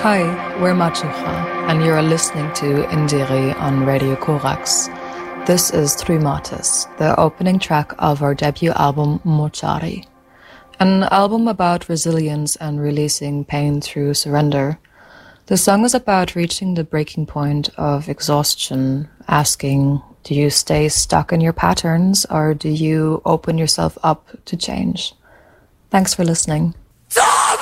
Hi, we're Machucha, and you're listening to Indiri on Radio Korax. This is Trumatis, the opening track of our debut album Mochari, an album about resilience and releasing pain through surrender. The song is about reaching the breaking point of exhaustion, asking, do you stay stuck in your patterns or do you open yourself up to change? Thanks for listening.